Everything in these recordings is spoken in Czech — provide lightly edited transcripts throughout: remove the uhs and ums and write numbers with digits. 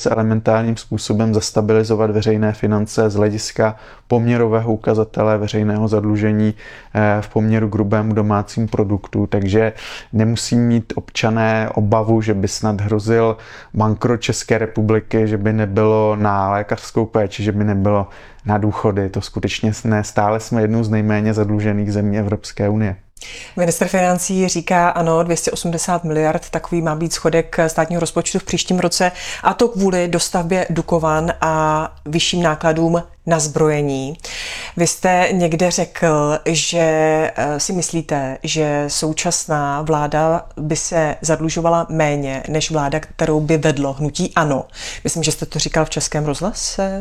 velice elementárním způsobem zastabilizovat veřejné finance z hlediska poměrového ukazatele veřejného zadlužení v poměru k hrubému domácímu produktu, takže nemusí mít občané obavu, že by snad hrozil bankrot České republiky, že by nebylo na lékařskou péči, že by nebylo na důchody. To skutečně ne, stále jsme jednou z nejméně zadlužených zemí Evropské unie. Ministr financí říká, ano, 280 miliard, takový má být schodek státního rozpočtu v příštím roce, a to kvůli dostavbě Dukovan a vyšším nákladům na zbrojení. Vy jste někde řekl, že si myslíte, že současná vláda by se zadlužovala méně než vláda, kterou by vedlo hnutí ANO. Myslím, že jste to říkal v Českém rozhlase.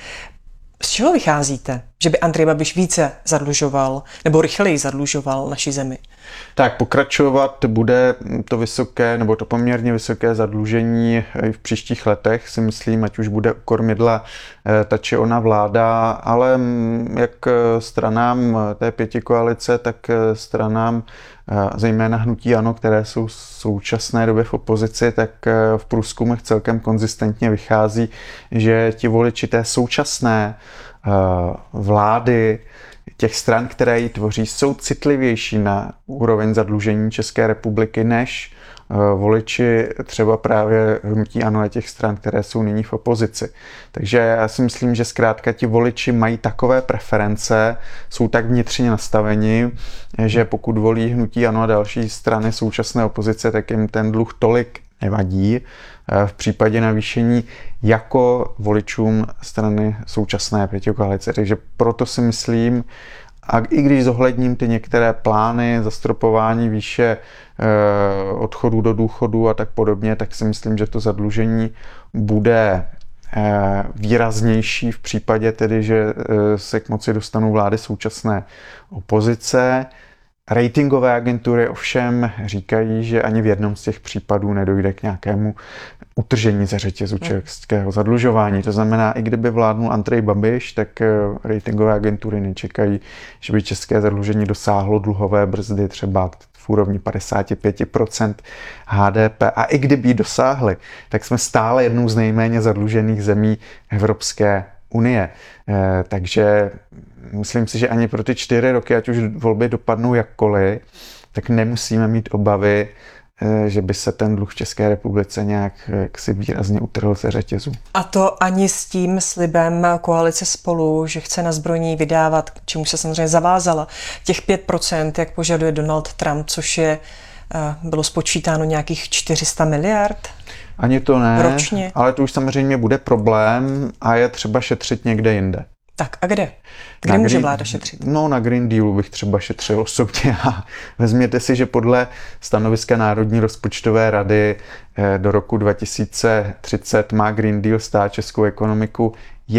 Z čeho vycházíte? Že by Andrej Babiš více zadlužoval nebo rychleji zadlužoval naši zemi? Tak pokračovat bude to vysoké nebo to poměrně vysoké zadlužení i v příštích letech, si myslím, ať už bude u kormidla ta či ona vláda, ale jak stranám té pětikoalice, tak stranám zejména hnutí ANO, které jsou v současné době v opozici, tak v průzkumech celkem konzistentně vychází, že ti voliči té současné vlády, těch stran, které ji tvoří, jsou citlivější na úroveň zadlužení České republiky než voliči třeba právě hnutí ANO a těch stran, které jsou nyní v opozici. Takže já si myslím, že zkrátka ti voliči mají takové preference, jsou tak vnitřně nastaveni, že pokud volí hnutí ANO a další strany současné opozice, tak jim ten dluh tolik nevadí v případě navýšení jako voličům strany současné pětikoalice. Takže proto si myslím, a i když zohledním ty některé plány, zastropování výše odchodů do důchodu a tak podobně, tak si myslím, že to zadlužení bude výraznější v případě tedy, že se k moci dostanou vlády současné opozice. Ratingové agentury ovšem říkají, že ani v jednom z těch případů nedojde k nějakému utržení ze řetězu českého zadlužování. To znamená, i kdyby vládnul Andrej Babiš, tak ratingové agentury nečekají, že by české zadlužení dosáhlo dluhové brzdy třeba v úrovni 55% HDP. A i kdyby ji dosáhly, tak jsme stále jednou z nejméně zadlužených zemí Evropské unie. Takže myslím si, že ani pro ty 4 roky, ať už volby dopadnou jakkoliv, tak nemusíme mít obavy, že by se ten dluh v České republice nějak jaksi výrazně utrhl ze řetězu. A to ani s tím slibem koalice Spolu, že chce na zbrojení vydávat, k čemu se samozřejmě zavázala, těch 5%, jak požaduje Donald Trump, což je, bylo spočítáno nějakých 400 miliard? Ani to ne, ročně. Ale to už samozřejmě bude problém a je třeba šetřit někde jinde. Tak a kde? Kde může vláda šetřit? No, na Green Dealu bych třeba šetřil osobně. A vezměte si, že podle stanoviska Národní rozpočtové rady do roku 2030 má Green Deal stát českou ekonomiku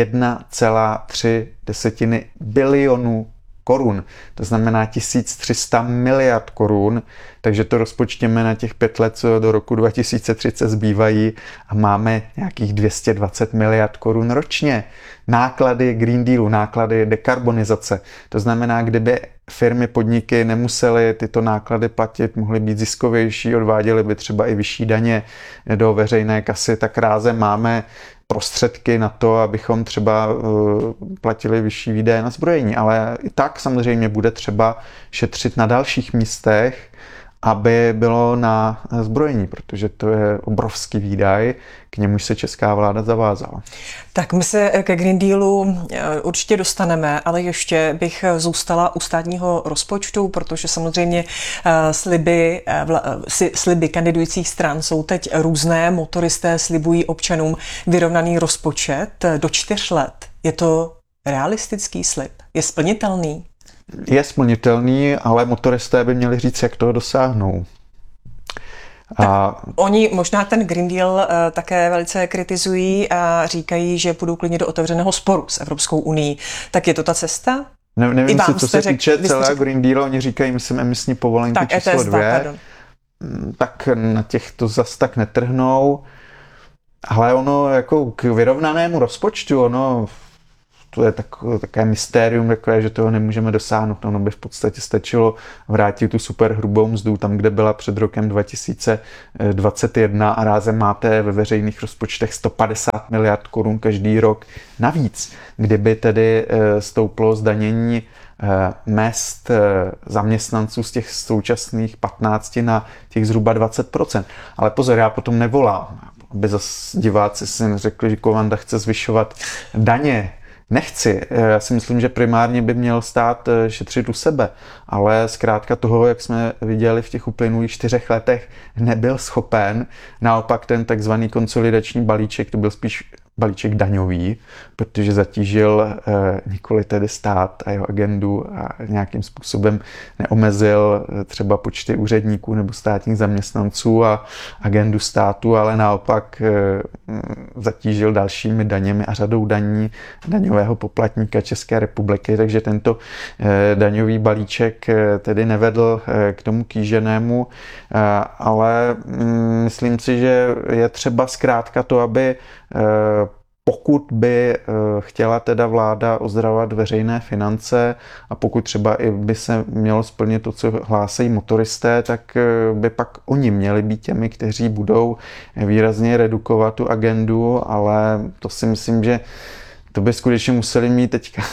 1,3 bilionu korun. To znamená 1300 miliard korun, takže to rozpočtěme na těch 5 let, co do roku 2030 zbývají, a máme nějakých 220 miliard korun ročně. Náklady Green Dealu, náklady dekarbonizace. To znamená, kdyby firmy, podniky nemusely tyto náklady platit, mohly být ziskovější, odváděly by třeba i vyšší daně do veřejné kasy, tak rázem máme prostředky na to, abychom třeba platili vyšší výdaje na zbrojení. Ale i tak samozřejmě bude třeba šetřit na dalších místech, aby bylo na zbrojení, protože to je obrovský výdaj, k němuž se česká vláda zavázala. Tak my se ke Green Dealu určitě dostaneme, ale ještě bych zůstala u státního rozpočtu, protože samozřejmě sliby kandidujících stran jsou teď různé. Motoristé slibují občanům vyrovnaný rozpočet do 4 let. Je to realistický slib? Je splnitelný? Je splnitelný, ale motoristé by měli říct, jak toho dosáhnou. Oni možná ten Green Deal také velice kritizují a říkají, že půjdou klidně do otevřeného sporu s Evropskou unií. Tak je to ta cesta? Nevím si, co se týče celého Green Deal, oni říkají, myslím, emisní povolenky tak, číslo ETS 2, tak na těch to zas tak netrhnou. Ale ono jako k vyrovnanému rozpočtu, ono to je také mystérium takové, že toho nemůžeme dosáhnout. Ono by v podstatě stačilo vrátit tu superhrubou mzdu tam, kde byla před rokem 2021 a rázem máte ve veřejných rozpočtech 150 miliard korun každý rok navíc. Kdyby tedy stouplo zdanění mezd zaměstnanců z těch současných 15 na těch zhruba 20%. Ale pozor, já potom nevolám, aby zase diváci si neřekli, že Kovanda chce zvyšovat daně. Nechci. Já si myslím, že primárně by měl stát šetřit u sebe, ale zkrátka toho, jak jsme viděli v těch uplynulých 4 letech, nebyl schopen. Naopak ten takzvaný konsolidační balíček, to byl spíš balíček daňový, protože zatížil nikoli tedy stát a jeho agendu a nějakým způsobem neomezil třeba počty úředníků nebo státních zaměstnanců a agendu státu, ale naopak zatížil dalšími daněmi a řadou daní daňového poplatníka České republiky, takže tento daňový balíček tedy nevedl k tomu kýženému, ale myslím si, že je třeba zkrátka to, aby pokud by chtěla teda vláda ozdravovat veřejné finance a pokud třeba i by se mělo splnit to, co hlásají motoristé, tak by pak oni měli být těmi, kteří budou výrazně redukovat tu agendu, ale to si myslím, že to by skutečně museli mít teďka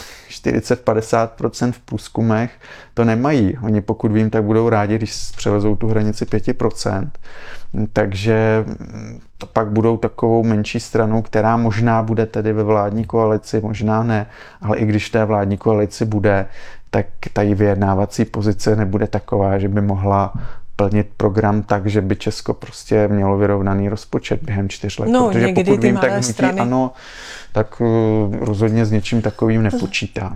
40-50% v průzkumech. To nemají. Oni, pokud vím, tak budou rádi, když přelezou tu hranici 5%. Takže to pak budou takovou menší stranou, která možná bude tedy ve vládní koalici, možná ne, ale i když v té vládní koalici bude, tak ta vyjednávací pozice nebude taková, že by mohla plnit program tak, že by Česko prostě mělo vyrovnaný rozpočet během 4 let. No, protože pokud vím, tak hnutí strany... ANO tak rozhodně s něčím takovým nepočítá.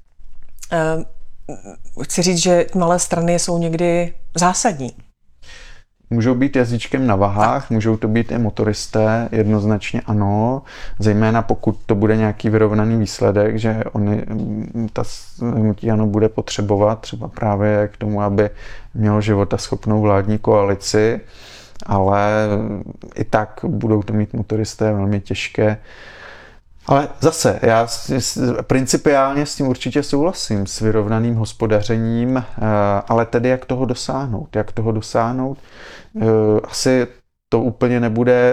Chci říct, že malé strany jsou někdy zásadní. Můžou být jazyčkem na vahách, můžou to být i motoristé, jednoznačně ano, zejména pokud to bude nějaký vyrovnaný výsledek, že ta hnutí ANO bude potřebovat třeba právě k tomu, aby mělo životaschopnou vládní koalici, ale i tak budou to mít motoristé velmi těžké. Ale zase, já principiálně s tím určitě souhlasím, s vyrovnaným hospodařením, ale tedy jak toho dosáhnout? Jak toho dosáhnout? Asi to úplně nebude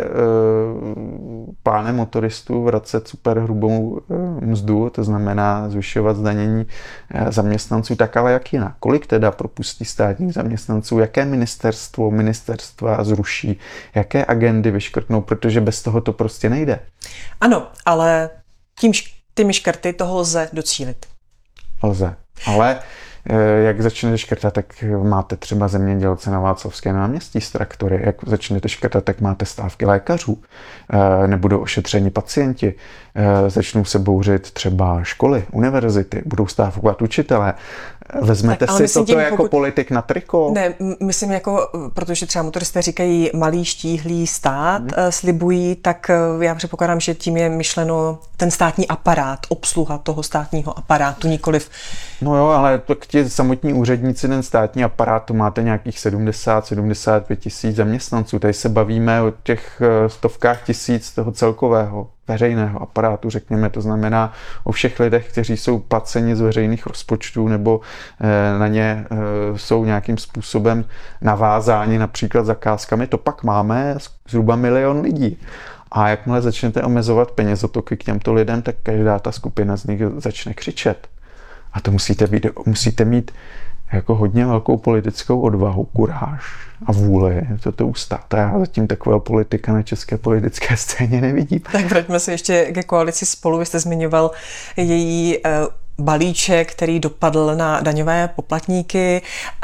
plánem motoristů vracet superhrubou mzdu, to znamená zvyšovat zdanění zaměstnanců, tak ale jak jinak? Kolik teda propustí státních zaměstnanců? Jaké ministerstva zruší? Jaké agendy vyškrtnou? Protože bez toho to prostě nejde. Ano, ale těmi škrty toho lze docílit. Lze, ale jak začnete škrtat, tak máte třeba zemědělce na Václavském náměstí s traktory. Jak začnete škrtat, tak máte stávky lékařů. Nebudou ošetřeni pacienti. Začnou se bouřit třeba školy, univerzity. Budou stávkovat učitelé. Vezmete si toto jako politik na triko? Ne, myslím jako, protože třeba motoristé říkají malý štíhlý stát, slibují, tak já předpokládám, že tím je myšleno ten státní aparát, obsluha toho státního aparátu, nikoliv... No jo, ale tak ti samotní úředníci, ten státní aparát, to máte nějakých 70-75 tisíc zaměstnanců. Tady se bavíme o těch stovkách tisíc toho celkového veřejného aparátu, řekněme, to znamená o všech lidech, kteří jsou placeni z veřejných rozpočtů nebo na ně jsou nějakým způsobem navázáni například zakázkami, to pak máme zhruba 1 milion lidí. A jakmile začnete omezovat penězotoky k těmto lidem, tak každá ta skupina z nich začne křičet. A to musíte mít jako hodně velkou politickou odvahu, kuráž a vůli to ustát. A já zatím takového politika na české politické scéně nevidím. Tak vraťme se ještě ke koalici Spolu. Vy jste zmiňoval její balíček, který dopadl na daňové poplatníky.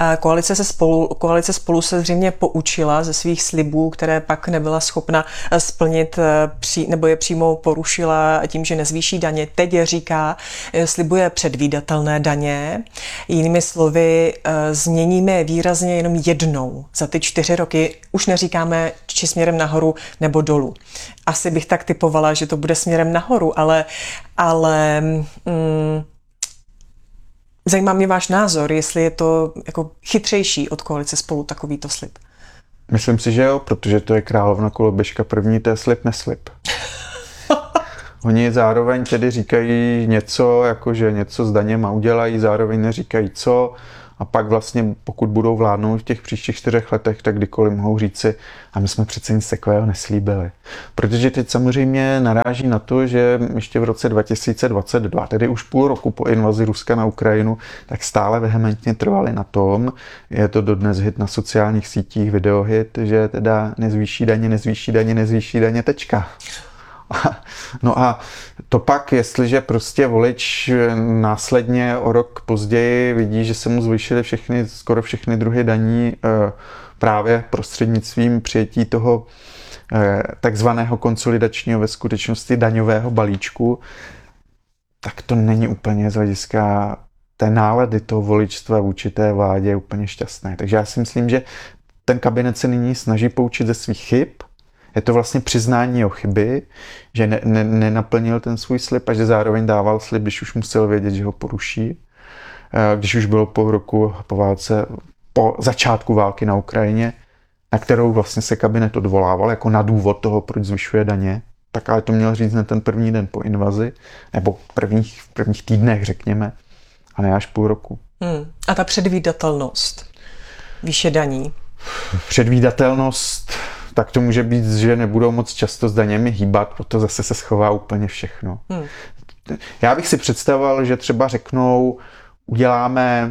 Koalice Spolu se zřejmě poučila ze svých slibů, které pak nebyla schopna splnit nebo je přímo porušila tím, že nezvýší daně. Teď říká, slibuje předvídatelné daně. Jinými slovy, změníme výrazně jenom jednou za ty 4 roky. Už neříkáme, či směrem nahoru nebo dolů. Asi bych tak typovala, že to bude směrem nahoru, ale zajímá mě váš názor, jestli je to jako chytřejší od koalice Spolu takovýto slib. Myslím si, že jo, protože to je královna koloběžka první, to je slib neslib. Oni zároveň tedy říkají něco, jakože něco s daněma udělají, zároveň neříkají co. A pak vlastně, pokud budou vládnout v těch příštích 4 letech, tak kdykoliv mohou říci, a my jsme přece nic takového neslíbili. Protože teď samozřejmě naráží na to, že ještě v roce 2022, tedy už půl roku po invazi Ruska na Ukrajinu, tak stále vehementně trvali na tom, je to dodnes hit na sociálních sítích, videohit, že teda nezvýší daně, tečka. No a to pak, jestliže prostě volič následně o rok později vidí, že se mu zvýšily skoro všechny druhy daní právě prostřednictvím přijetí toho takzvaného konsolidačního ve skutečnosti daňového balíčku, tak to není úplně z hlediska té nálady toho voličstva vůči té vládě úplně šťastné. Takže já si myslím, že ten kabinet se nyní snaží poučit ze svých chyb. Je to vlastně přiznání o chyby, že nenaplnil ten svůj slib a že zároveň dával slib, když už musel vědět, že ho poruší. Když už bylo půl roku po válce, po začátku války na Ukrajině, na kterou vlastně se kabinet odvolával jako na důvod toho, proč zvyšuje daně. Tak ale to měl říct na ten první den po invazi, nebo v prvních týdnech, řekněme, a ne až půl roku. A ta předvídatelnost výše daní? Předvídatelnost, tak to může být, že nebudou moc často s daněmi hýbat, proto zase se schová úplně všechno. Já bych si představoval, že třeba řeknou, uděláme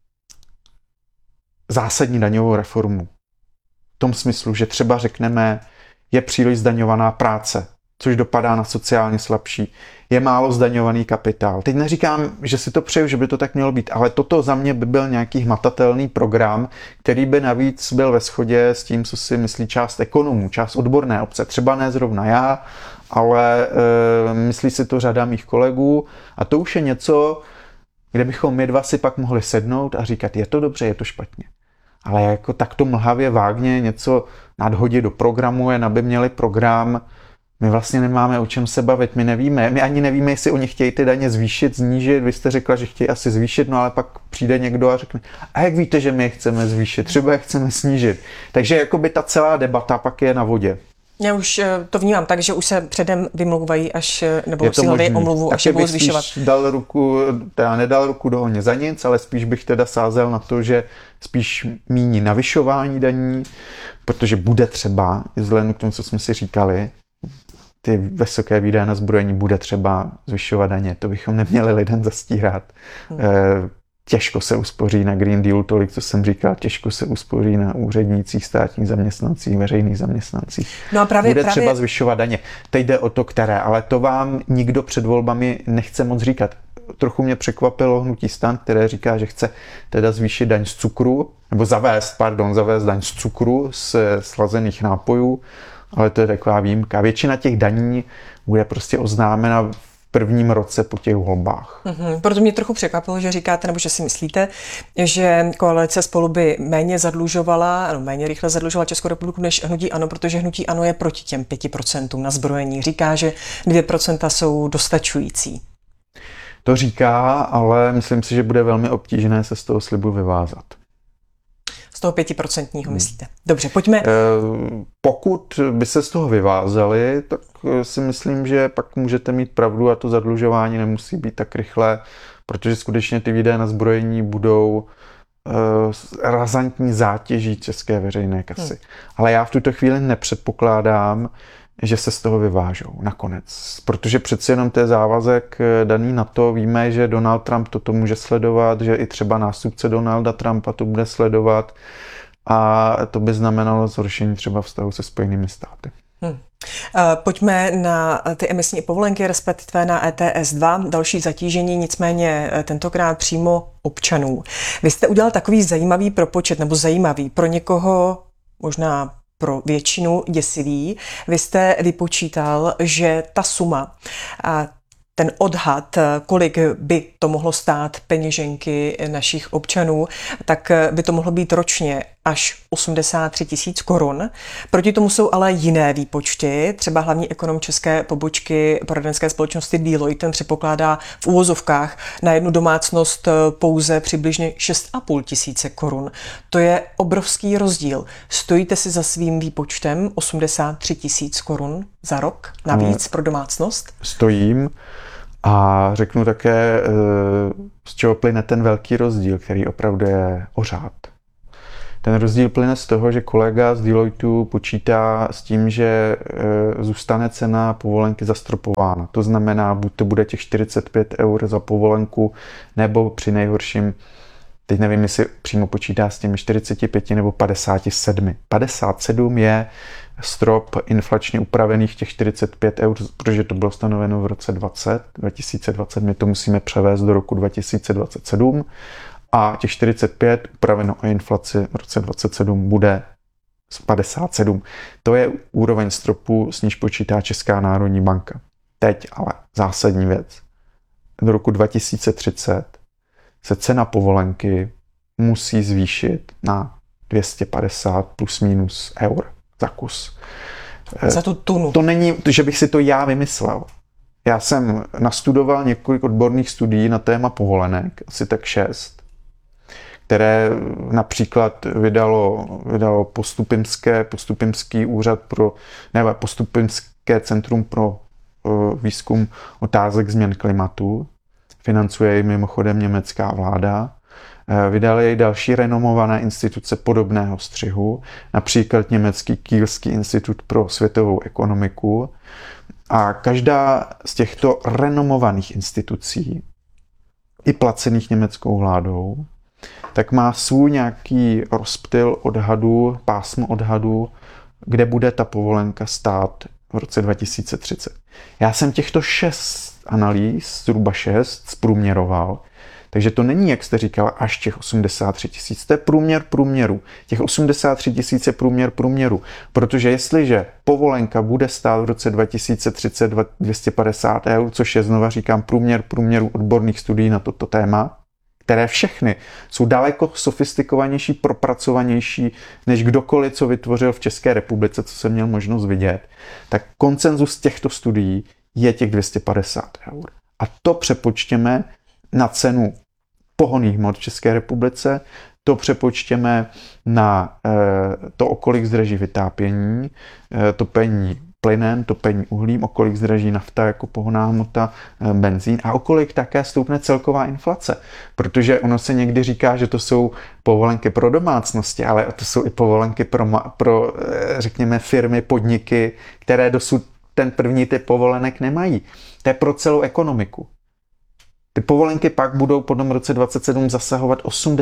zásadní daňovou reformu. V tom smyslu, že třeba řekneme, je příliš zdaňovaná práce, což dopadá na sociálně slabší. Je málo zdaňovaný kapitál. Teď neříkám, že si to přeju, že by to tak mělo být, ale toto za mě by byl nějaký hmatatelný program, který by navíc byl ve shodě s tím, co si myslí část ekonomů, část odborné obce. Třeba ne zrovna já, ale myslí si to řada mých kolegů. A to už je něco, kde bychom my dva si pak mohli sednout a říkat, je to dobře, je to špatně. Ale jako takto mlhavě, vágně něco nadhodit do programu, jen aby měli program. My vlastně nemáme o čem se bavit, my ani nevíme, jestli oni chtějí ty daně zvýšit, znížit, vy jste řekla, že chtějí asi zvýšit, no ale pak přijde někdo a řekne, a jak víte, že my je chceme zvýšit, třeba je chceme snížit. Takže jakoby ta celá debata pak je na vodě. Já už to vnímám tak, že už se předem vymlouvají, nebo si hledají omluvu, až je budou zvyšovat. Nedal ruku do ohně za nic, ale spíš bych teda sázel na to, že spíš míní navyšování daní, protože bude třeba, vzhledem k tomu, co jsme si říkali, ty vysoké výdaje na zbrojení, bude třeba zvyšovat daně. To bychom neměli lidem zastírat. Těžko se uspoří na Green Deal, tolik, co jsem říkal, těžko se uspoří na úřednících, státních zaměstnancích, veřejných zaměstnancích. No a bude třeba zvyšovat daně. Teď jde o to, které, ale to vám nikdo před volbami nechce moc říkat. Trochu mě překvapilo hnutí STAN, které říká, že chce teda zvýšit daň z cukru, nebo zavést daň z cukru, z slazených nápojů, ale to je taková výjimka. Většina těch daní bude prostě oznámena v prvním roce po těch volbách. Proto mě trochu překvapilo, že říkáte, nebo že si myslíte, že koalice Spolu by méně rychle zadlužovala Českou republiku než hnutí ANO, protože hnutí ANO je proti těm 5% na zbrojení. Říká, že 2% jsou dostačující. To říká, ale myslím si, že bude velmi obtížné se z toho slibu vyvázat. Z toho 5% myslíte? Dobře, pojďme. Pokud by se z toho vyvázali, tak si myslím, že pak můžete mít pravdu a to zadlužování nemusí být tak rychlé, protože skutečně ty výdaje na zbrojení budou razantní zátěží české veřejné kasy. Ale já v tuto chvíli nepředpokládám, že se z toho vyvážou nakonec. Protože přeci jenom to je závazek daný na to. Víme, že Donald Trump toto může sledovat, že i třeba nástupce Donalda Trumpa to bude sledovat a to by znamenalo zhoršení třeba vztahu se Spojenými státy. Pojďme na ty emisní povolenky, respektive na ETS2, další zatížení, nicméně tentokrát přímo občanů. Vy jste udělal takový zajímavý propočet, nebo zajímavý, pro někoho možná pro většinu děsivý. Vy jste vypočítal, že ta suma, ten odhad, kolik by to mohlo stát peněženky našich občanů, tak by to mohlo být ročně až 83 tisíc korun. Proti tomu jsou ale jiné výpočty. Třeba hlavní ekonom české pobočky poradenské společnosti Deloitte ten předpokládá v úvozovkách na jednu domácnost pouze přibližně 6,5 tisíce korun. To je obrovský rozdíl. Stojíte si za svým výpočtem 83 tisíc korun za rok navíc pro domácnost? Stojím a řeknu také, z čeho plyne ten velký rozdíl, který opravdu je o řád. Ten rozdíl plyne z toho, že kolega z Deloittu počítá s tím, že zůstane cena povolenky zastropována. To znamená, buď to bude těch 45 eur za povolenku, nebo při nejhorším, teď nevím, jestli přímo počítá s těmi 45 nebo 57. 57 je strop inflačně upravených těch 45 eur, protože to bylo stanoveno v roce 2020, my to musíme převést do roku 2027 a těch 45 upraveno o inflaci v roce 2027 bude z 57. To je úroveň stropu, s níž počítá Česká národní banka. Teď ale zásadní věc. Do roku 2030 se cena povolenky musí zvýšit na 250 plus minus eur za kus. Za tu tunu. To není, že bych si to já vymyslel. Já jsem nastudoval několik odborných studií na téma povolenek, asi tak 6, které například vydalo Postupimský úřad Postupimské centrum pro výzkum otázek změn klimatu. Financuje ji mimochodem německá vláda. Vydali jej další renomované instituce podobného střihu, například německý Kielský institut pro světovou ekonomiku. A každá z těchto renomovaných institucí, i placených německou vládou, tak má svůj nějaký rozptyl odhadu, pásmo odhadu, kde bude ta povolenka stát v roce 2030. Já jsem těchto 6 analýz, zhruba 6, zprůměroval, takže to není, jak jste říkala, až těch 83 tisíc. To je průměr průměru. Těch 83 tisíc je průměr průměru. Protože jestliže povolenka bude stát v roce 2030 250 eur, což je, znova říkám, průměr průměru odborných studií na toto téma, které všechny jsou daleko sofistikovanější, propracovanější, než kdokoliv, co vytvořil v České republice, co jsem měl možnost vidět, tak konsenzus těchto studií je těch 250 eur. A to přepočtěme na cenu pohonných hmot v České republice, to přepočtěme na to, o kolik zdraží vytápění, topení plynem, topení uhlím, o kolik zdraží nafta jako pohonná hmota, benzín a o kolik také stoupne celková inflace. Protože ono se někdy říká, že to jsou povolenky pro domácnosti, ale to jsou i povolenky pro řekněme, firmy, podniky, které dosud ten první typ povolenek nemají. To je pro celou ekonomiku. Ty povolenky pak budou po tom roce 2027 zasahovat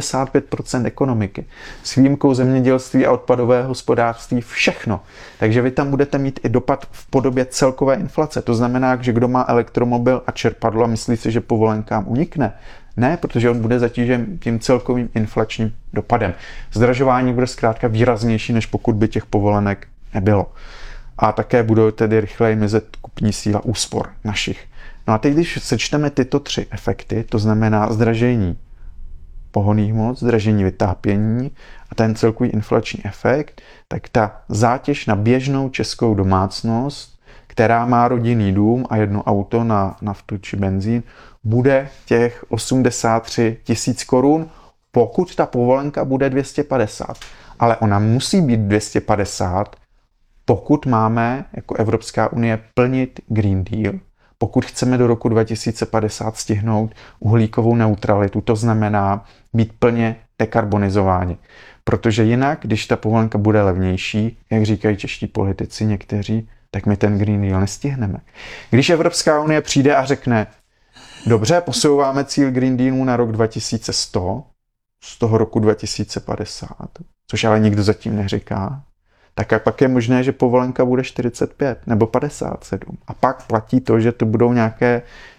85% ekonomiky. S výjimkou zemědělství a odpadového hospodářství všechno. Takže vy tam budete mít i dopad v podobě celkové inflace. To znamená, že kdo má elektromobil a čerpadlo a myslí si, že povolenkám unikne. Ne, protože on bude zatížen tím celkovým inflačním dopadem. Zdražování bude zkrátka výraznější, než pokud by těch povolenek nebylo. A také budou tedy rychleji mizet kupní síla úspor našich. No a teď, když sečteme tyto 3 efekty, to znamená zdražení pohonných hmot, zdražení vytápění a ten celkový inflační efekt, tak ta zátěž na běžnou českou domácnost, která má rodinný dům a jedno auto na naftu či benzín, bude těch 83 tisíc korun, pokud ta povolenka bude 250. Ale ona musí být 250, pokud máme jako Evropská unie plnit Green Deal, pokud chceme do roku 2050 stihnout uhlíkovou neutralitu, to znamená být plně dekarbonizováni. Protože jinak, když ta povolenka bude levnější, jak říkají čeští politici někteří, tak my ten Green Deal nestihneme. Když Evropská unie přijde a řekne, dobře, posouváme cíl Green Dealu na rok 2100, z toho roku 2050, což ale nikdo zatím neříká, tak a pak je možné, že povolenka bude 45 nebo 57. A pak platí to, že to budou nějaké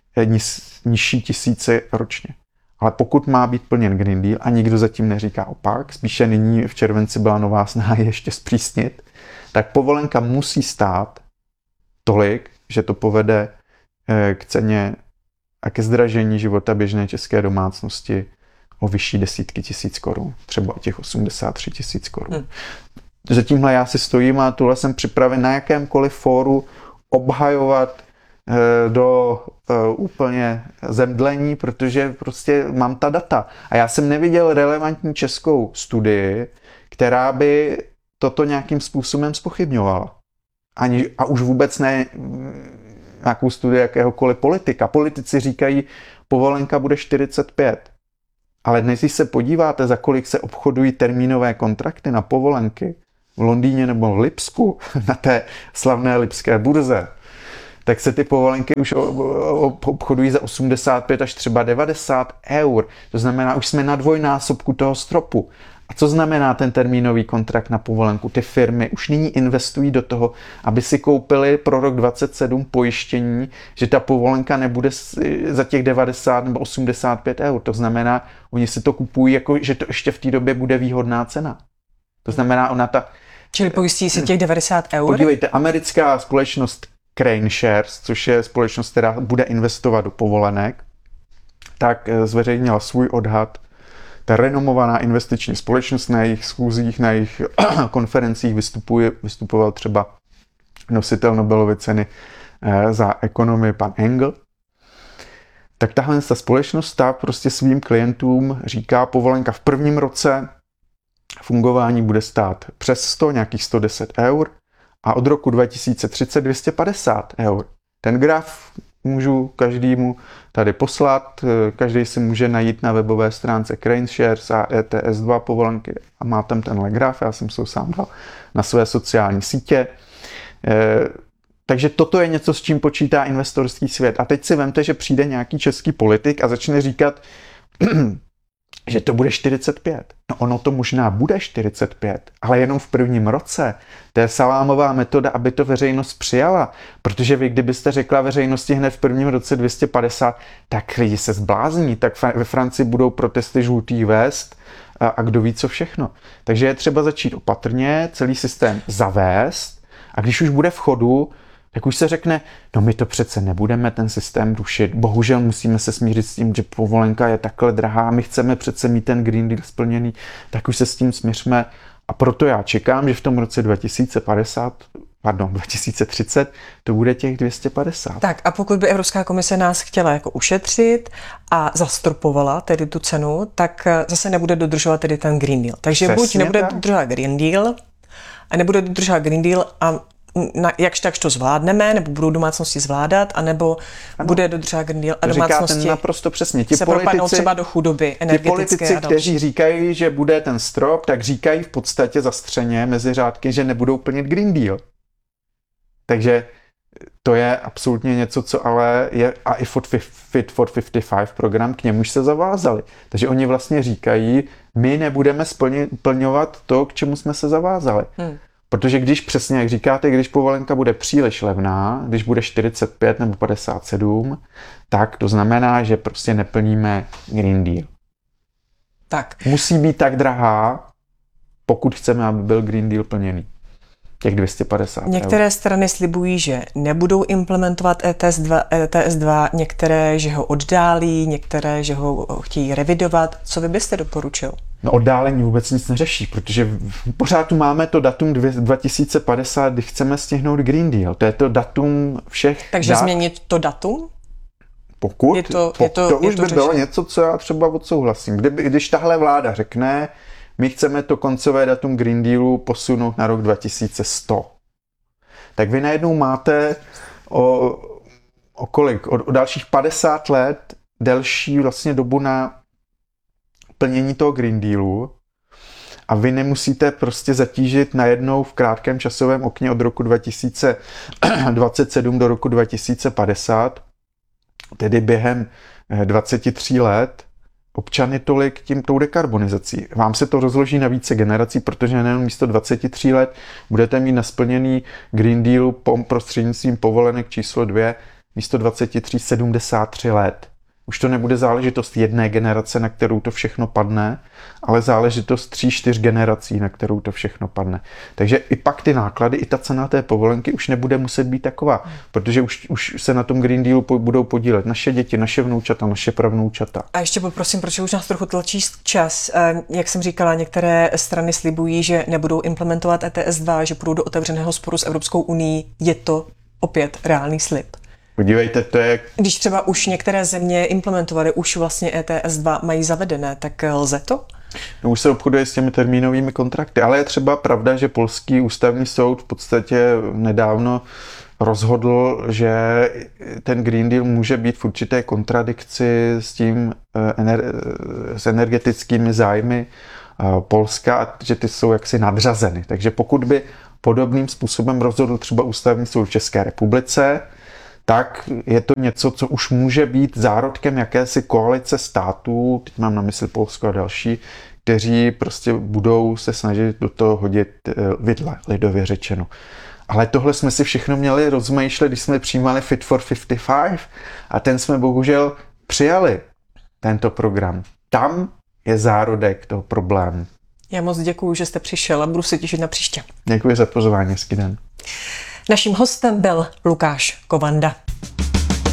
nižší tisíce ročně. Ale pokud má být plněn Green Deal a nikdo zatím neříká opak, spíše nyní v červenci byla nová snaha ještě zpřísnit, tak povolenka musí stát tolik, že to povede k ceně a ke zdražení života běžné české domácnosti o vyšší desítky tisíc korun, třeba o těch 83 tisíc korun. Za tímhle já si stojím a tuhle jsem připraven na jakémkoliv fóru obhajovat do úplně zemdlení, protože prostě mám ta data. A já jsem neviděl relevantní českou studii, která by toto nějakým způsobem zpochybňovala. A už vůbec ne nějakou studii jakéhokoliv politika. Politici říkají, povolenka bude 45. Ale dnes, když se podíváte, za kolik se obchodují termínové kontrakty na povolenky v Londýně nebo v Lipsku, na té slavné lipské burze, tak se ty povolenky už obchodují za 85 až třeba 90 eur. To znamená, už jsme na dvojnásobku toho stropu. A co znamená ten termínový kontrakt na povolenku? Ty firmy už nyní investují do toho, aby si koupili pro rok 2027 pojištění, že ta povolenka nebude za těch 90 nebo 85 eur. To znamená, oni si to kupují, jako, že to ještě v té době bude výhodná cena. To znamená, Čili pojistí si těch 90 eur? Podívejte, americká společnost Crane Shares, což je společnost, která bude investovat do povolenek, tak zveřejnila svůj odhad. Ta renomovaná investiční společnost, na jejich schůzích, na jejich konferencích vystupoval třeba nositel Nobelovy ceny za ekonomii pan Engel. Tak tahle ta společnost prostě svým klientům říká, povolenka v prvním roce fungování bude stát přes 100, nějakých 110 eur a od roku 2030 250 eur. Ten graf můžu každému tady poslat, každý si může najít na webové stránce Crane Shares a ETS2 povolenky a má tam tenhle graf, já jsem se ho sám dal na své sociální sítě. Takže toto je něco, s čím počítá investorský svět. A teď si vemte, že přijde nějaký český politik a začne říkat, že to bude 45. No ono to možná bude 45, ale jenom v prvním roce. To je salámová metoda, aby to veřejnost přijala. Protože vy, kdybyste řekla veřejnosti hned v prvním roce 250, tak lidi se zblázní, tak ve Francii budou protesty žlutých vest a kdo ví co všechno. Takže je třeba začít opatrně, celý systém zavést a když už bude v chodu, tak už se řekne, no my to přece nebudeme ten systém rušit, bohužel musíme se smířit s tím, že povolenka je takhle drahá, my chceme přece mít ten Green Deal splněný, tak už se s tím smiřme a proto já čekám, že v tom roce 2030 to bude těch 250. Tak a pokud by Evropská komise nás chtěla jako ušetřit a zastropovala tedy tu cenu, tak zase nebude dodržovat tedy ten Green Deal. Takže přesně buď nebude tak. dodržovat Green Deal a nebude dodržovat Green Deal a jakž takž to zvládneme, nebo budou domácnosti zvládat, anebo bude dodržovat Green Deal a domácnosti říkáte naprosto přesně. se propadnou třeba do chudoby energetické. Ti politici, kteří říkají, že bude ten strop, tak říkají v podstatě zastřeně mezi řádky, že nebudou plnit Green Deal. Takže to je absolutně něco, co ale je a i Fit for 55 program, k němuž se zavázali. Takže oni vlastně říkají, my nebudeme splňovat to, k čemu jsme se zavázali. Protože když přesně, jak říkáte, když povolenka bude příliš levná, když bude 45 nebo 57, tak to znamená, že prostě neplníme Green Deal. Tak. Musí být tak drahá, pokud chceme, aby byl Green Deal plněný. Těch 250 Některé strany slibují, že nebudou implementovat ETS2, některé, že ho oddálí, některé, že ho chtějí revidovat. Co vy byste doporučil? No oddálení vůbec nic neřeší, protože pořád tu máme to datum 2050, kdy chceme stihnout Green Deal. To je to datum všech Takže změnit to datum? Pokud, to už by bylo něco, co já třeba odsouhlasím. Když tahle vláda řekne, my chceme to koncové datum Green Dealu posunout na rok 2100, tak vy najednou máte o dalších 50 let delší vlastně dobu na plnění toho Green Dealu a vy nemusíte prostě zatížit najednou v krátkém časovém okně od roku 2027 do roku 2050, tedy během 23 let, občany tolik tou dekarbonizací. Vám se to rozloží na více generací, protože nejen místo 23 let budete mít nasplněný Green Deal prostřednictvím povolenek číslo 2, místo 23 73 let. Už to nebude záležitost jedné generace, na kterou to všechno padne, ale záležitost 3-4 generací, na kterou to všechno padne. Takže i pak ty náklady, i ta cena té povolenky už nebude muset být taková, protože už se na tom Green Dealu budou podílet naše děti, naše vnoučata, naše pravnoučata. A ještě poprosím, protože už nás trochu tlačí čas. Jak jsem říkala, některé strany slibují, že nebudou implementovat ETS 2, že půjdou do otevřeného sporu s Evropskou unií. Je to opět reálný slib? Podívejte, to je... Když třeba už některé země implementovaly, už vlastně ETS 2 mají zavedené, tak lze to? No, už se obchoduje s těmi termínovými kontrakty, ale je třeba pravda, že polský ústavní soud v podstatě nedávno rozhodl, že ten Green Deal může být v určité kontradikci s tím s energetickými zájmy Polska a že ty jsou jaksi nadřazeny. Takže pokud by podobným způsobem rozhodl třeba ústavní soud v České republice, tak je to něco, co už může být zárodkem jakési koalice států, teď mám na mysli Polsko a další, kteří prostě budou se snažit do toho hodit vidle, lidově řečeno. Ale tohle jsme si všechno měli rozmýšlet, když jsme přijímali Fit for 55 a ten jsme bohužel přijali, tento program. Tam je zárodek toho problému. Já moc děkuju, že jste přišel a budu se těšit na příště. Děkuji za pozvání, hezký den. Naším hostem byl Lukáš Kovanda.